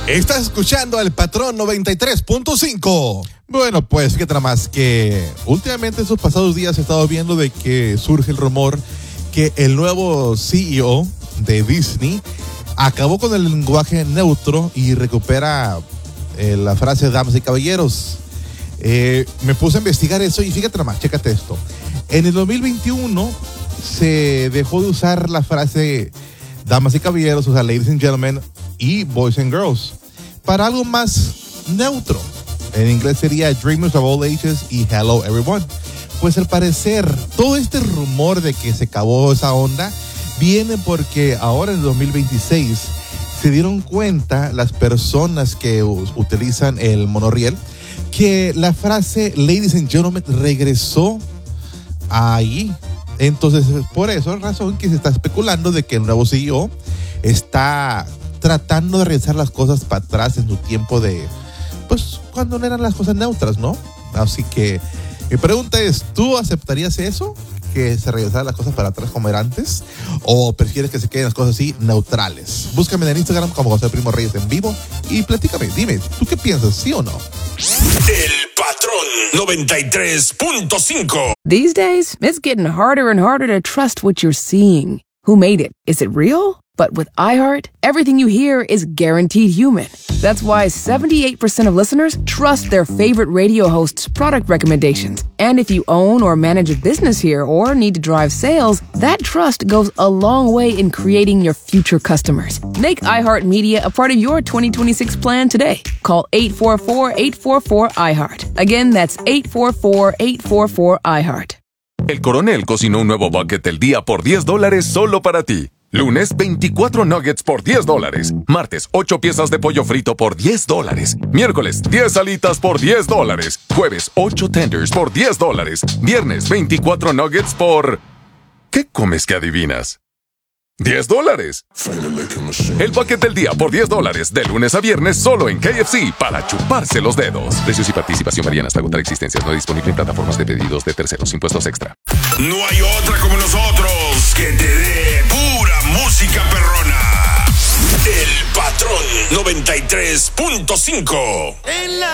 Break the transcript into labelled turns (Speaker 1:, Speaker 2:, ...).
Speaker 1: Estás escuchando al Patrón 93.5. Bueno, pues fíjate nada más que últimamente estos pasados días he estado viendo de que surge el rumor que el nuevo CEO de Disney acabó con el lenguaje neutro y recupera la frase damas y caballeros. Me puse a investigar eso y fíjate nada más, chécate esto. En el 2021 se dejó de usar la frase damas y caballeros, o sea, ladies and gentlemen y boys and girls, para algo más neutro. En inglés sería dreamers of all ages y hello everyone. Pues al parecer todo este rumor de que se acabó esa onda viene porque ahora en 2026 se dieron cuenta las personas que utilizan el monorriel que la frase ladies and gentlemen regresó ahí. Entonces por eso es razón que se está especulando de que el nuevo CEO está tratando de regresar las cosas para atrás en su tiempo de, pues, cuando no eran las cosas neutras, ¿no? Así que mi pregunta es, ¿tú aceptarías eso? ¿Que se regresaran las cosas para atrás como era antes? ¿O prefieres que se queden las cosas así, neutrales? Búscame en Instagram como José Primo Reyes en vivo y platícame, dime, ¿tú qué piensas, sí o no?
Speaker 2: El Patrón 93.5.
Speaker 3: These days, it's getting harder and harder to trust what you're seeing. Who made it? Is it real? But with iHeart, everything you hear is guaranteed human. That's why 78% of listeners trust their favorite radio hosts' product recommendations. And if you own or manage a business here or need to drive sales, that trust goes a long way in creating your future customers. Make iHeartMedia a part of your 2026 plan today. Call 844-844-iHeart. Again, that's 844-844-iHeart.
Speaker 4: El Coronel cocinó un nuevo bucket del día por $10 solo para ti. Lunes, 24 nuggets por $10. Martes, 8 piezas de pollo frito por $10. Miércoles, 10 alitas por $10. Jueves, 8 tenders por $10. Viernes, 24 nuggets por... ¿Qué comes que adivinas? $10. El bucket del día por $10, de lunes a viernes solo en KFC, para chuparse los dedos. Precios y participación varían hasta agotar existencias. No disponible en plataformas de pedidos de terceros. Impuestos extra.
Speaker 2: No hay otra como nosotros que te dé pura música perrona. El Patrón 93.5.